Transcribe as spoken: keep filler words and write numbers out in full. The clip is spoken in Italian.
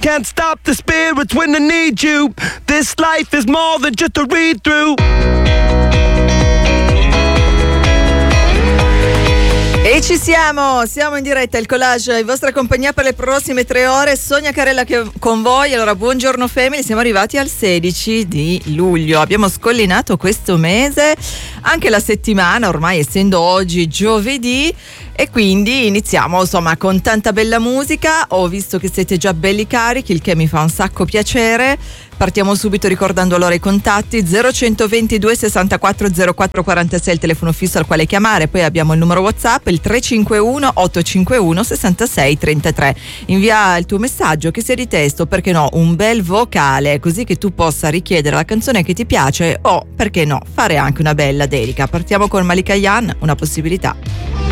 Can't stop the spirits when I need you. This life is more than just a read through. E ci siamo, siamo in diretta, il Collage in vostra compagnia per le prossime tre ore. Sonia Carella che con voi. Allora, buongiorno family, siamo arrivati al sedici di luglio, abbiamo scollinato questo mese, anche la settimana ormai essendo oggi giovedì, e quindi iniziamo insomma con tanta bella musica. Ho visto che siete già belli carichi, il che mi fa un sacco piacere. Partiamo subito ricordando allora i contatti: zero centoventidue sessantaquattro zero quattro quarantasei il telefono fisso al quale chiamare, poi abbiamo il numero WhatsApp, il tre cinque uno otto cinque uno sei sei tre tre. Invia il tuo messaggio, che sia di testo, perché no, un bel vocale, così che tu possa richiedere la canzone che ti piace o, perché no, fare anche una bella dedica. Partiamo con Malika Yan, Una possibilità.